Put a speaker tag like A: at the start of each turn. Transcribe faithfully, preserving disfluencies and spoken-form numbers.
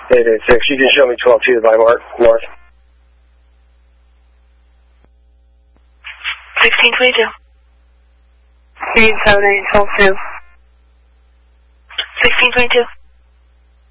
A: eight eight six. You can show me twelve two by Mark North.
B: sixteen twenty-two.
C: Three seven eight twelve two.
B: sixteen twenty-two.